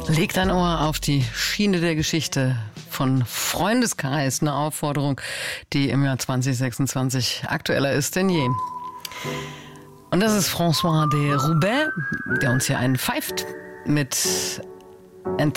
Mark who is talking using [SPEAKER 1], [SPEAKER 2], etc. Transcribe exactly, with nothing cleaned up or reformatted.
[SPEAKER 1] Leg dein Ohr auf die Schiene der Geschichte von Freundeskreis. Eine Aufforderung, die im Jahr zwanzig sechsundzwanzig aktueller ist denn je. Und das ist François de Roubaix, der uns hier einen pfeift mit